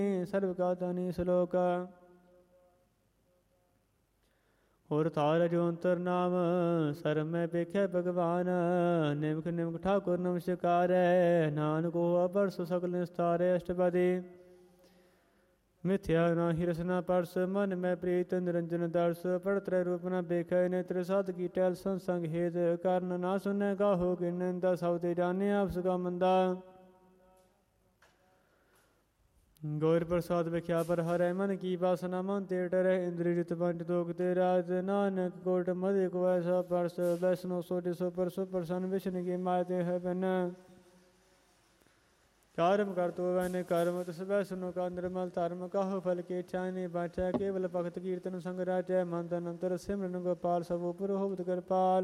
ਸਰਬ ਕਾ ਧਨੀ ਸ਼ਲੋਕ। ਹੋਰ ਤਾਰ ਜੋ ਅੰਤਰ ਨਾਮ ਸਰਮ ਮੈਂ ਵੇਖਿਆ ਭਗਵਾਨ। ਨਿਮਖ ਨਿਮਖ ਠਾਕੁਰ ਨਮਸਕਾਰੈ ਨਾਨਕ ਹੋਆ ਪਰਸ ਸਗਲ ਨਿਸਤਾਰੈ। ਅਸ਼ਟਪਦੀ ਮਿਥਿਆ ਨਾਹੀ ਰਸਨਾ ਪਰਸ ਮਨ ਮੈਂ ਪ੍ਰੀਤ ਨਿਰੰਜਨ ਦਰਸ। ਪੜ ਤ੍ਰੈ ਰੂਪ ਨ ਵੇਖੈ ਨੇਤਰ ਸਾਧ ਕੀ ਟੈਲ ਸੰਸੰਗ ਹੇਤ। ਕਰਨ ਨਾ ਸੁਨੈ ਕਾਹੋ ਕਿ ਨਿੰਦਾ ਸਭ ਤੇ ਜਾਣੇ ਆਪਸ ਕਾ ਮੰਦਾ। ਗੌਰ ਪ੍ਰਸਾਦ ਵਿਖਿਆ ਪਰ ਹਰੈ ਮਨ ਕੀ ਵਾਸਨਾ ਮਨ ਤੇ ਡਰੈ। ਇੰਦਰੀ ਜਿਤ ਪੰਜ ਦੋਖ ਤੇ ਰਾਜ ਨਾਨਕ ਕੋਟ ਮਧਿ ਕੋ ਐਸਾ ਪਰਸ। ਵੈਸਨੋ ਸੋਟਿ ਸੋ ਪਰਸੋ ਪ੍ਰਸੰਨ ਵਿਸ਼ਨ ਕੀ ਮਾਇ ਤੇ ਹੈ ਬਿਨ। ਕਰਮ ਕਰਤੋ ਵੈਨੇ ਕਰਮ ਤਿਸ ਵੈਸਨੋ ਕਾ ਨਿਰਮਲ ਧਰਮ। ਕਾਹੋ ਫਲ ਕੇ ਇੱਛਾ ਨਹੀਂ ਬਾਚੈ ਕੇਵਲ ਭਗਤ ਕੀਰਤਨ ਸੰਗ ਰਾਜੈ। ਮਨ ਤਨ ਅੰਤਰ ਸਿਮਰਨ ਗੋਪਾਲ ਸਭ ਉਪਰ ਹੋਵਤ ਕਿਰਪਾਲ।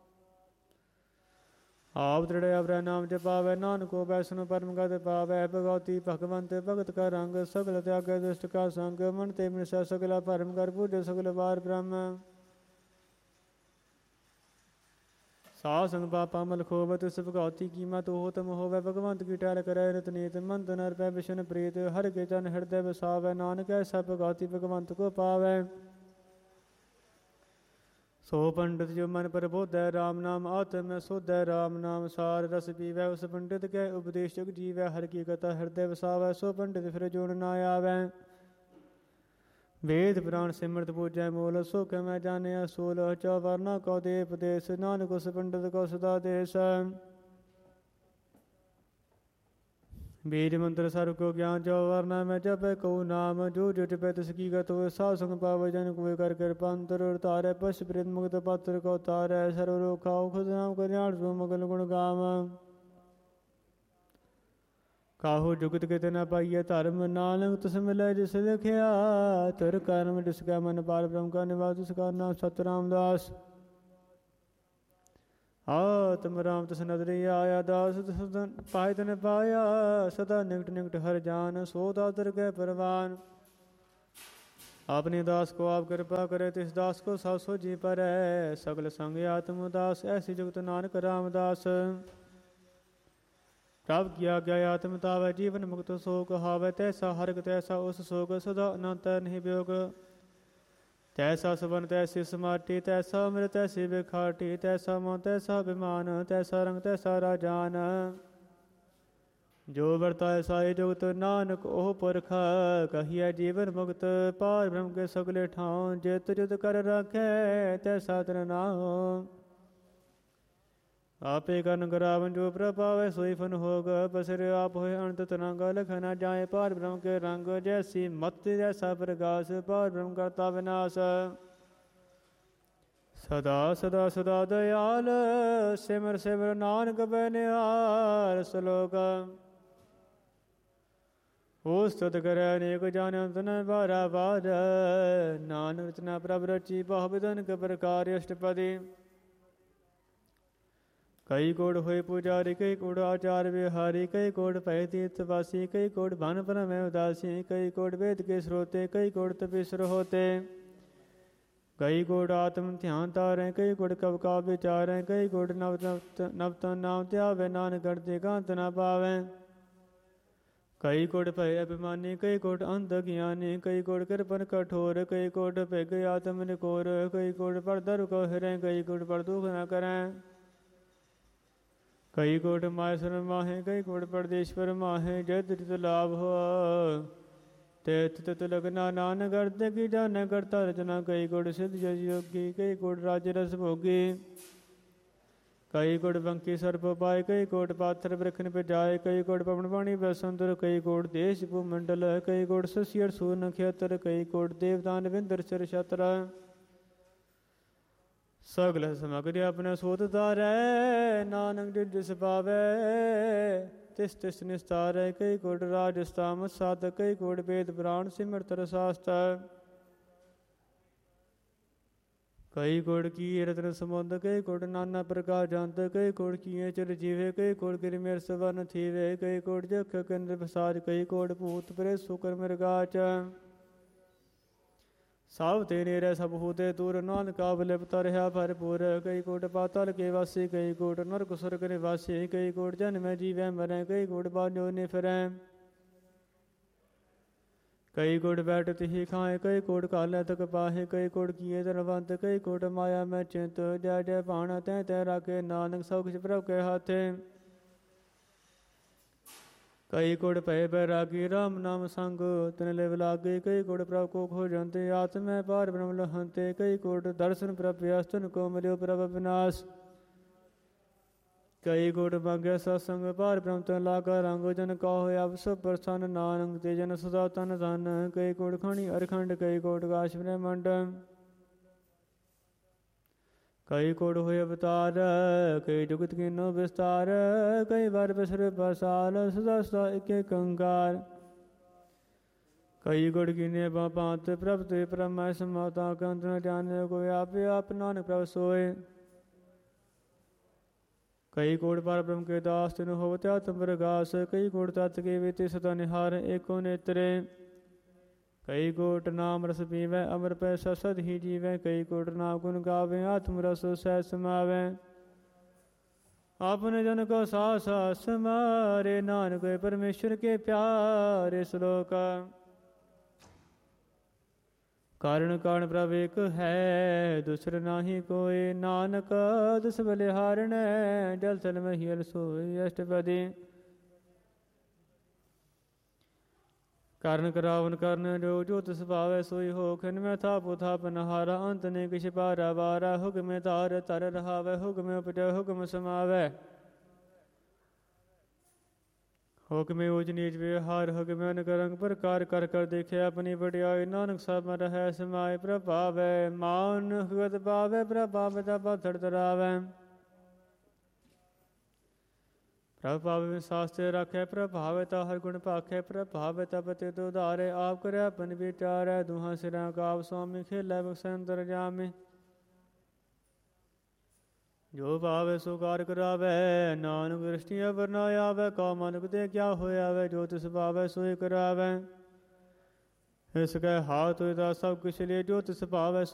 ਆਪ ਦ੍ਰਿੜਿ ਅਵਰੈ ਨਾਮ ਜਪਾਵੈ ਨਾਨਕੋ ਵੈਸਨੋ ਪਰਮ ਗਤਿ ਪਾਵੈ। ਭਗਉਤੀ ਭਗਵੰਤ ਭਗਤ ਕਾ ਰੰਗ ਸਗਲ ਤਿਆਗੈ ਦੁਸ਼ਟ ਕਾ ਸੰਗ। ਮਨ ਤੇ ਮਿਨਸੈ ਸਗਲਾ ਭਰਮ ਕਰ ਪੂਜੈ ਸਗਲ ਵਾਰ ਬ੍ਰਹਮ। ਸਾਧ ਸੰਗ ਪਾਪਾ ਮਲ ਖੋਵ ਤਿਸ ਭਗਉਤੀ ਕੀਮਤ ਹੋਤਮ ਹੋਵੈ। ਭਗਵੰਤ ਕੀ ਟਹਿਲ ਕਰੈ ਨਿਤ ਨੀਤ ਮੰਤ ਨਰ ਪੈ ਵਿਸ਼ਨ ਪ੍ਰੀਤ। ਹਰਿ ਕੇ ਚਰਨ ਹਿਰਦੈ ਵਸਾਵੈ ਨਾਨਕ ਐਸਾ ਭਗਉਤੀ ਭਗਵੰਤ ਕੋ ਪਾਵੈ। ਸੋ ਪੰਡਿਤ ਜੋ ਮਨ ਪ੍ਰਬੋਧੈ ਰਾਮ ਨਾਮ ਆਤਮ ਸੋਧੈ। ਰਾਮ ਨਾਮ ਸਾਰ ਰਸ ਪੀਵੈ ਉਸ ਪੰਡਿਤ ਕੈ ਉਪਦੇਸ਼ ਜੁਗ ਜੀਵੈ। ਹਰਿ ਕੀ ਕਥਾ ਹਿਰਦੈ ਵਸਾਵੈ ਸੋ ਪੰਡਿਤ ਫਿਰ ਜੋੜ ਨਾ ਆਵੈ। ਵੇਦ ਪੁਰਾਣ ਸਿਮਰਤ ਪੂਜੈ ਮੂਲ ਸੋ ਕੈ ਮੈਂ ਜਾਣਿਆ ਸੂਲ। ਚੌਵਰਨਾ ਕਉ ਦੇ ਉਪਦੇਸ਼ ਨਾਨਕ ਉਸ ਪੰਡਿਤ ਕੋ ਸਦਾ ਦੇਸ਼। ਬੀਜ ਮੰਤਰ ਸਰਬ ਕੋ ਗਿਆਨ ਚੌਵਰਨਾ ਮੈਂ ਜਪੈ ਕਉ ਨਾਮ। ਜੋ ਜੋ ਜਪੈ ਤਿਸ ਕੀ ਗਤ ਹੋਇ ਸਾਧ ਸੰਗ ਪਾਵੈ ਜਨ ਕੋਇ ਕਰ ਕਿਰਪਾ ਅੰਤਰ ਤਾਰੈ। ਪਸ਼ ਪ੍ਰਿਤ ਮੁਕਤ ਪਾਤਰ ਕਉ ਤਾਰੈ। ਸਰਵ ਰੋਗ ਖਾਉ ਖੁਦ ਨਾਮ ਕਲਿਆਣ ਸੋ ਮਗਲ ਗੁਣ ਗਾਮ। ਕਾਹੂ ਜੁਗਤ ਕਿਤੇ ਨ ਪਾਈਐ ਧਰਮ ਨਾਨਕ ਤਿਸ ਮਿਲੈ ਜਿਸ ਲਿਖਿਆ। ਤੁਰ ਕਰਮ ਜਿਸ ਕਾ ਮਨ ਪਾਰ ਬ੍ਰਹਮ ਕਾ ਨਿਵਾਸ ਤਿਸ ਕਾ ਨਾਮ ਸਤਿ ਰਾਮਦਾਸ। ਆਤਮ ਰਾਮ ਤਿਸ ਨਦਰੀ ਆਇਆ ਦਾਸ ਪਾਇ ਤਨ ਪਾਇਆ। ਸਦਾ ਨਿਕਟ ਨਿਕਟ ਹਰ ਜਾਨ ਸੋ ਦਾਦਰ ਕੈ ਪਰਵਾਨ। ਆਪਨੇ ਦਾਸ ਕੋ ਆਪ ਕਿਰਪਾ ਕਰੇ ਤਿਸ ਦਾਸ ਕੋ ਸਭ ਸੋਝੀ ਪਰੈ। ਸਗਲ ਸੰਗ ਆਤਮ ਉਦਾਸ ਐਸੀ ਜੁਗਤ ਨਾਨਕ ਰਾਮਦਾਸ। ਪ੍ਰਭ ਕੀ ਆਗਿਆ ਆਤਮ ਤਾਵੈ ਜੀਵਨ ਮੁਕਤ ਸੋ ਕਹਾਵੈ। ਤੈਸਾ ਹਰਿ ਤੈਸਾ ਉਸ ਸੋਗ ਸਦਾ ਅਨੰਤ ਨਹੀਂ ਵਿਯੋਗ। ਤੈਸਾ ਸਵਨ ਤੈਸੀ ਸਮਾਟੀ ਤੈਸਾ ਅੰਮ੍ਰਿਤ ਤੈਸੀ ਵਿਖਾਟੀ। ਤੈਸਾ ਮੋਹ ਤੈਸਾ ਬਿਮਾਨ ਤੈਸਾ ਰੰਗ ਤੈਸਾ ਰਾਜਾਨ। ਜੋ ਵਰਤਾਏ ਸਾਈ ਜੁਗਤ ਨਾਨਕ ਉਹ ਪੁਰਖ। ਕਹੀਐ ਜੀਵਨ ਮੁਕਤ ਪਾਰ ਬ੍ਰਹਮ ਕੇ ਸਗਲੇ ਠਾਉ। ਜਿਤ ਜੁਤ ਕਰ ਰਾਖੈ ਤੈਸਾ ਤਨ ਨਾਉ। ਆਪੇ ਕਰਨ ਕਰਾਵਨ ਜੋ ਪ੍ਰਭਾਵੈ ਸੋਈ ਫਨ ਹੋਗ। ਬਸਰ ਆਪ ਹੋਏ ਅਨੰਤ ਤਰੰਗ ਲਖ ਨ ਜਾਏ। ਪਾਰ ਬ੍ਰਹਮ ਕੇ ਰੰਗ ਜੈਸੀ ਮਤ ਜੈਸਾ ਪ੍ਰਗਾਸ। ਪਾਰ ਬ੍ਰਹਮ ਕਰਤਾ ਵਿਨਾਸ਼। ਸਦਾ ਸਦਾ ਸਦਾ ਦਇਆਲ ਸਿਮਰ ਸਿਮਰ ਨਾਨਕ ਬੈ ਨਿਹਾਲ। ਸ਼ਲੋਕ ਹੋ ਸਤਿ ਕਰੈ ਅਨੇਕ ਜਾਨ ਅੰਤ ਨ ਬਾਰਾ ਬਾਰ। ਨਾਨਕ ਰਚਨਾ ਪ੍ਰਭ ਰਚੀ ਬਹੁ ਵਿਧਨ ਕ ਪ੍ਰਕਾਰ। ਅਸ਼ਟਪਦੀ ਕਈ ਕੋੜ ਹੋਏ ਪੁਜਾਰੀ ਕਈ ਕੋੜ ਆਚਾਰ ਵਿਹਾਰੀ। ਕਈ ਕੋੜ ਭੈ ਤੀਰਥ ਵਾਸੀ ਕਈ ਕੋੜ ਭਨ ਭਰਮੈ ਉਦਾਸੀ। ਕਈ ਕੋੜ ਵੇਦ ਕੇ ਸਰੋਤੇ ਕਈ ਕੋੜ ਤਪੀਸਰ ਹੋਤੇ। ਕਈ ਕੋੜ ਆਤਮ ਧਿਆਨ ਤਾਰੈ ਕਈ ਕੋੜ ਕਵ ਕਾ ਵਿਚਾਰੈ। ਕਈ ਕੋੜ ਨਵ ਤਨ ਨਾਮ ਧਿਆਵੈ ਨਾਨਕ ਗੜਤੇ ਕਾਂਤ ਨ ਪਾਵੈ। ਕਈ ਕੋੜ ਭੈ ਅਭਿਮਾਨੀ ਕਈ ਕੋੜ ਅੰਧ ਗਿਆਨੀ। ਕਈ ਕੋੜ ਕਿਰਪਨ ਕਠੋਰ ਕਈ ਕੋੜ ਭਿਗ ਆਤਮ ਨਿਕੋਰ। ਕਈ ਕੋੜ ਪਰ ਦਰ ਕੋ ਹਿਰੈ ਕਈ ਕੋੜ ਪਰ ਦੁਖ ਨ ਕਰੈ। ਕਈ ਕੋਟ ਮਾਇਸਰ ਮਾਹੇ ਕਈ ਕੋਟ ਪਰਦੇਸ਼ਵਰ ਮਾਹੇ। ਜਿਤ ਜਿਤ ਲਾਭ ਹੋ ਤਿਤ ਤਿਤ ਲਗਨਾ ਨਾਨਕ ਕਰਤੇ ਕੀ ਜਾਣੈ ਕਰਤਾ ਰਚਨਾ। ਕਈ ਕੋਟ ਸਿੱਧ ਜਸ ਯੋਗੀ ਕਈ ਕੋਟ ਰਾਜ ਰਸ ਭੋਗੀ। ਕਈ ਕੋਟ ਬੰਕੀ ਸਰਪ ਪਾਏ ਕਈ ਕੋਟ ਪਾਥਰ ਬ੍ਰਿਖਨ ਪਜਾਏ। ਕਈ ਕੋਟ ਪਵਨ ਪਾਣੀ ਬਸੰਦਰ ਕਈ ਕੋਟ ਦੇਸ਼ ਭੂ ਮੰਡਲ। ਕਈ ਕੋਟ ਸਸੀ ਅਰਸੂਰ ਨਖੇਤਰ ਕਈ ਕੋਟ ਦੇਵਦਾਨ ਵਿੰਦਰ ਸਿਰ ਛਤਰ। ਸਗਲ ਸਮਗਰੀ ਆਪਣੇ ਸੋਤ ਧਾਰੈ। ਨਾਨਕ ਜਿਸ ਜਿਸ ਪਾਵੈ ਤਿਸ ਤਿਸ ਨਿਸਤਾਰੈ। ਕਈ ਕੋਟ ਰਾਜ ਸਤਾਮ ਸਤ ਕਈ ਕੋਟ ਵੇਦ ਪੁਰਾਣ ਸਿਮਰਤ ਰਸਾਸਤਰ। ਕਈ ਕੋਟ ਕੀ ਰਤਨ ਸਮੁੰਦ ਕਈ ਕੋਟ ਨਾਨਾ ਪ੍ਰਕਾਰ ਜੰਤ। ਕਈ ਕੋਟ ਕੀਏ ਚਿਰ ਜੀਵੇ ਕਈ ਕੋਟ ਗਿਰ ਮੇਰ ਸਵਰਨ ਥੀਵੇ। ਕਈ ਕੋਟ ਜਖ ਕੰਦਰ ਪ੍ਰਸਾਦ ਕਈ ਕੋਟ ਭੂਤ ਪ੍ਰੇਤ ਸੁਕਰ ਮਿਰਗਾਚ। ਸਭ ਤੇ ਨੇੜੇ ਸਭ ਹੂਤੇ ਦੂਰ ਨਾਨਕ ਲਿਪਤਾ ਰਿਹਾ ਭਰਪੂਰ। ਕਈ ਕੋਟ ਪਾਤਲ ਕੇ ਵਾਸੀ ਕਈ ਕੋਟ ਨਰਕ ਸੁਰਗ ਨਿਵਾਸੀ। ਕਈ ਕੋਟ ਜਨਮੈ ਜੀਵੈ ਮਰੈ ਕਈ ਕੋਟ ਬਾਝੋ ਨਿ ਫਿਰੈ। ਕਈ ਕੋਟ ਬੈਠ ਹੀ ਖਾਏ, ਕਈ ਕੋਟ ਕਾਲੇ ਤਕ ਪਾਹੇ, ਕਈ ਕੋਟ ਕੀਏ ਧਨਵੰਤ, ਕਈ ਕੋਟ ਮਾਇਆ ਮੈਂ ਚਿੰਤ, ਜੈ ਜੈ ਭਾਣਾ ਤੈ ਤੈ ਰਾਖੇ, ਨਾਨਕ ਸਭ ਕੁਛ ਪ੍ਰਭ ਕੇ ਹਾਥੇ। ਕਈ ਕੋਟ ਭਏ ਬੈਰਾਗੀ, ਰਾਮ ਨਾਮ ਸੰਗ ਤਿਨ ਲਿਵ ਲਾਗੇ, ਕਈ ਕੋਟ ਪ੍ਰਭ ਕੋ ਖੋਜੰਤੇ, ਆਤਮੈ ਪਾਰ ਬ੍ਰਹਮ ਲਹੰਤੇ, ਕਈ ਕੋਟ ਦਰਸ਼ਨ ਪ੍ਰਭ ਅਸਤਨ ਕੋ ਮਿਲਿਓ ਪ੍ਰਭ ਵਿਨਾਸ਼। ਕਈ ਕੋਟ ਮੰਗਿਆ ਸਤਸੰਗ, ਪਾਰ ਬ੍ਰਹਮ ਤਨ ਲਾਗਾ ਰੰਗ, ਜਨ ਕਹੋ ਅਬ ਸਭ ਪ੍ਰਸੰਨ, ਨਾਨਕ ਤੇ ਜਨ ਸਦਾ ਤਨ ਧਨ। ਕਈ ਕੋਟ ਖਣੀ ਅਰਖੰਡ, ਕਈ ਕੋਟ ਕਾਸ਼ ਬ੍ਰਹਮੰਡ, ਕਈ ਕੋਟ ਹੋਏ ਅਵਤਾਰ, ਕਈ ਜੁਗਤ ਕੀਨੋ ਵਿਸਤਾਰ, ਕਈ ਵਾਰ ਬਿਸਰ ਬਸਾਲ, ਸਦਾ ਸਦਾ ਇੱਕ ਇੱਕ ਓੰਕਾਰ। ਕਈ ਗੁੜ ਕੀਨੇ ਬਾਪਾਂਤ, ਪ੍ਰਭ ਤੇ ਪਰਮੈ ਸਮਾਤਾ, ਕੰਤ ਨ ਜਾਣੇ ਕੋਈ ਆਪੇ ਆਪ, ਨਾਨਕ ਪ੍ਰਭ ਸੋਏ। ਕਈ ਕੋਟ ਪਰ ਬ੍ਰਹਮ ਕੇ ਦਾਸ, ਤਿਨ ਹੋਵਤ ਆਤਮ ਪ੍ਰਗਾਸ, ਕਈ ਕੋਟ ਤਤ ਕੇ ਵੇਤੇ ਸਦਾ ਨਿਹਾਰ, ਏਕੋ ਨੇਤਰੇ। ਕਈ ਕੋਟ ਨਾਮ ਰਸ ਪੀਵੈ, ਅਮਰ ਪੈ ਸਦ ਹੀ ਜੀਵੈ, ਕਈ ਕੋਟ ਨਾਮ ਗੁਣ ਗਾਵੇ, ਆਤਮ ਰਸ ਸਹਿ ਸਮਾਵੈ। ਆਪਨੇ ਜਨ ਕੋ ਸਾਸ ਸਮਾਰੇ, ਨਾਨਕ ਪਰਮੇਸ਼ਰ ਕੇ ਪਿਆਰੇ। ਸ਼ਲੋਕ। ਕਾਰਣ ਕਾਰਣ ਪ੍ਰਭ ਏਕ ਹੈ, ਦੂਸਰ ਨਾਹੀ ਕੋਇ, ਨਾਨਕ ਦਸ ਬਲਿਹਾਰਣੈ, ਜਲ ਥਲ ਮਹੀਲ ਸੋਇ। ਅਸ਼ਟਪਦੀ। ਕਰਨ ਕਰਾਵਨ ਕਰਨ ਜੋ ਜੋ ਤਿਸ ਭਾਵੈ, ਸੋਈ ਹੋ ਖਿਨ ਮੈਂ ਥਾਪੁ ਥਾਪ ਨਹਾਰਾ, ਅੰਤ ਨੇ ਕਿਛ ਪਾਰਾ ਵਾਰਾ, ਹੁਕਮੇ ਧਾਰ ਧਰ ਰਹਾਵੈ, ਹੁਕਮੇ ਉਪਜੈ ਹੁਕਮ ਸਮਾਵੈ। ਹੁਕਮੇ ਊਚ ਨੀਚ ਵਿਵਹਾਰ, ਹੁਕਮੇ ਅਨਕਰੰਗ ਪ੍ਰਕਾਰ, ਕਰ ਕਰ ਦੇਖਿਆ ਆਪਣੀ ਵਡਿਆਈ, ਨਾਨਕ ਸਭ ਮਨ ਰਹਿ ਸਮਾਏ। ਪ੍ਰਭਾਵੈ ਮਾਨ ਹੁਕਤ ਪਾਵੈ, ਪ੍ਰਭਾਵੈ ਤਾ ਪਾਥੜ ਤਰਾਵੈ। ਪ੍ਰਭ ਭਾਵੈ ਸਾਸਤੇ ਰਾਖੈ, ਪ੍ਰਭਾਵੈ ਤਾ ਹਰ ਗੁਣ ਭਾਖੈ, ਪ੍ਰਭਾਵੈ ਤਾ ਪਤਿਤ ਉਧਾਰੈ, ਆਪ ਕਰੈ ਆਪਨ ਵਿਚਾਰੈ, ਦੁਹਾਂ ਸਿਰਾਂ ਕਾ ਆਪ ਸੁਆਮੀ, ਖੇਲੈ ਬਖਸ਼ੈ ਅੰਤਰਜਾਮੀ। ਜੋ ਭਾਵੈ ਸੋ ਕਾਰ ਕਰਾਵੈ, ਨਾਨਕ ਦ੍ਰਿਸ਼ਟੀ ਅਵਰ ਨ ਆਵੈ, ਕਉ ਮਨੁਖ ਦੇ ਕਿਆ ਹੋਇਆ ਵੈ, ਜੋ ਤਿਸ ਭਾਵੈ ਸੋਈ ਕਰਾਵੈ। ਇਸ ਕੈ ਹਾਥ ਹੋਇ ਦਾ ਸਭ ਕੁਛ ਲਿਏ, ਜੋ ਤਿਸ ਭਾਵੈ